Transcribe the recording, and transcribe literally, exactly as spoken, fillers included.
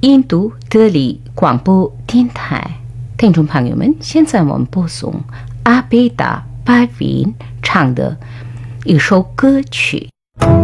印度德里广播电台，听众朋友们，现在我们播送阿贝达巴云唱的一首歌曲。